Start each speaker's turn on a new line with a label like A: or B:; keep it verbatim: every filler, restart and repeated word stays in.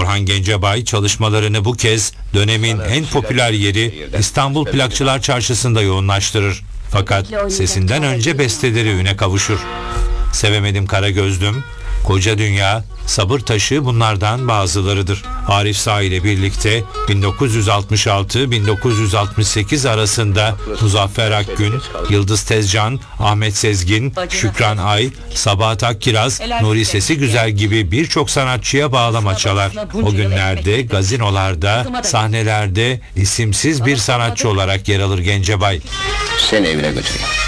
A: Orhan Gencebay çalışmalarını bu kez dönemin en popüler yeri İstanbul Plakçılar Çarşısı'nda yoğunlaştırır. Fakat sesinden önce besteleri üne kavuşur. Sevemedim Kara Gözlüm, Koca Dünya, Sabır Taşı bunlardan bazılarıdır. Arif Sağ ile birlikte bin dokuz yüz altmış altı bin dokuz yüz altmış sekiz arasında Muzaffer Akgün, Yıldız Tezcan, Ahmet Sezgin, Şükran Ay, Sabahat Akkiraz, Nuri Sesi Güzel gibi birçok sanatçıya bağlama çalar. O günlerde gazinolarda, sahnelerde isimsiz bir sanatçı olarak yer alır Gencebay.
B: Seni evine götüreyim.